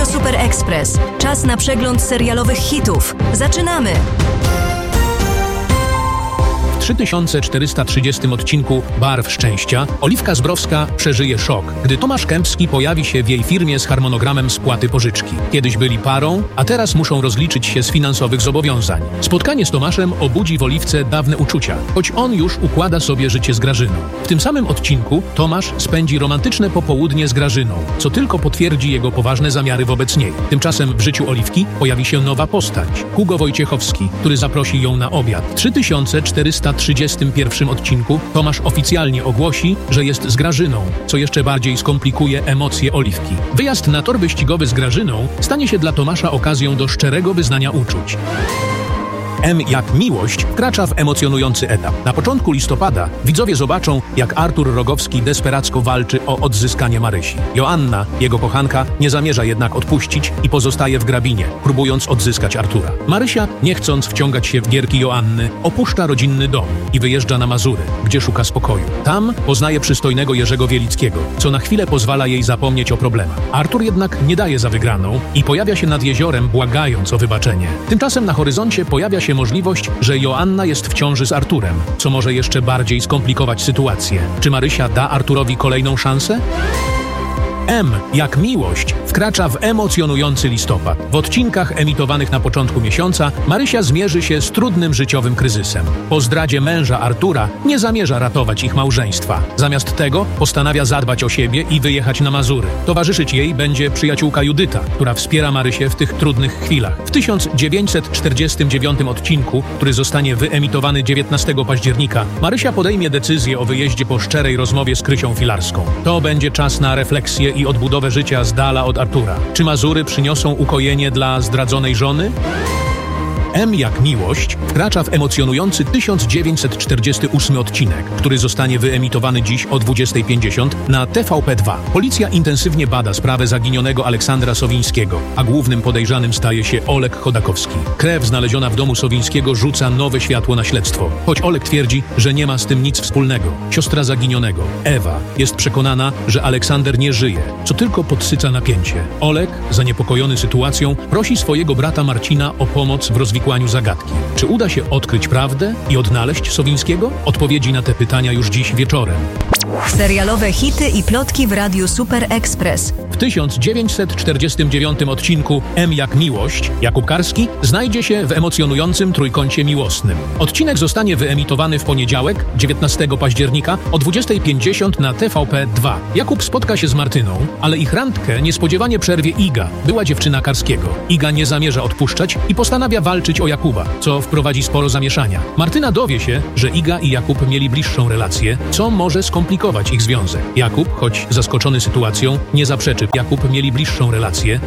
Radio Super Express. Czas na przegląd serialowych hitów. Zaczynamy! W 3430 odcinku Barw Szczęścia Oliwka Zbrowska przeżyje szok, gdy Tomasz Kępski pojawi się w jej firmie z harmonogramem spłaty pożyczki. Kiedyś byli parą, a teraz muszą rozliczyć się z finansowych zobowiązań. Spotkanie z Tomaszem obudzi w Oliwce dawne uczucia, choć on już układa sobie życie z Grażyną. W tym samym odcinku Tomasz spędzi romantyczne popołudnie z Grażyną, co tylko potwierdzi jego poważne zamiary wobec niej. Tymczasem w życiu Oliwki pojawi się nowa postać, Hugo Wojciechowski, który zaprosi ją na obiad. W 3431 odcinku Tomasz oficjalnie ogłosi, że jest z Grażyną, co jeszcze bardziej skomplikuje emocje Oliwki. Wyjazd na tor wyścigowy z Grażyną stanie się dla Tomasza okazją do szczerego wyznania uczuć. M jak miłość wkracza w emocjonujący etap. Na początku listopada widzowie zobaczą, jak Artur Rogowski desperacko walczy o odzyskanie Marysi. Joanna, jego kochanka, nie zamierza jednak odpuścić i pozostaje w grabinie, próbując odzyskać Artura. Marysia, nie chcąc wciągać się w gierki Joanny, opuszcza rodzinny dom i wyjeżdża na Mazury, gdzie szuka spokoju. Tam poznaje przystojnego Jerzego Wielickiego, co na chwilę pozwala jej zapomnieć o problemach. Artur jednak nie daje za wygraną i pojawia się nad jeziorem, błagając o wybaczenie. Tymczasem na horyzoncie pojawia się możliwość, że Joanna jest w ciąży z Arturem, co może jeszcze bardziej skomplikować sytuację. Czy Marysia da Arturowi kolejną szansę? M jak miłość wkracza w emocjonujący listopad. W odcinkach emitowanych na początku miesiąca Marysia zmierzy się z trudnym życiowym kryzysem. Po zdradzie męża Artura nie zamierza ratować ich małżeństwa. Zamiast tego postanawia zadbać o siebie i wyjechać na Mazury. Towarzyszyć jej będzie przyjaciółka Judyta, która wspiera Marysię w tych trudnych chwilach. W 1949 odcinku, który zostanie wyemitowany 19 października, Marysia podejmie decyzję o wyjeździe po szczerej rozmowie z Krysią Filarską. To będzie czas na refleksję i odbudowę życia z dala od Artura. Czy Mazury przyniosą ukojenie dla zdradzonej żony? M jak miłość wkracza w emocjonujący 1948 odcinek, który zostanie wyemitowany dziś o 20:50 na TVP2. Policja intensywnie bada sprawę zaginionego Aleksandra Sowińskiego, a głównym podejrzanym staje się Oleg Chodakowski. Krew znaleziona w domu Sowińskiego rzuca nowe światło na śledztwo, choć Oleg twierdzi, że nie ma z tym nic wspólnego. Siostra zaginionego, Ewa, jest przekonana, że Aleksander nie żyje, co tylko podsyca napięcie. Oleg, zaniepokojony sytuacją, prosi swojego brata Marcina o pomoc w rozwikłaniu zagadki. Czy uda się odkryć prawdę i odnaleźć Sowińskiego? Odpowiedzi na te pytania już dziś wieczorem. Serialowe hity i plotki w Radiu Super Express. W 1949 odcinku M jak miłość Jakub Karski znajdzie się w emocjonującym trójkącie miłosnym. Odcinek zostanie wyemitowany w poniedziałek, 19 października o 20:50 na TVP2. Jakub spotka się z Martyną, ale ich randkę niespodziewanie przerwie Iga, była dziewczyna Karskiego. Iga nie zamierza odpuszczać i postanawia walczyć o Jakuba, co wprowadzi sporo zamieszania. Martyna dowie się, że Iga i Jakub mieli bliższą relację, co może skomplikować ich związek. Jakub, choć zaskoczony sytuacją, nie zaprzeczy. Jakub mieli bliższą relację,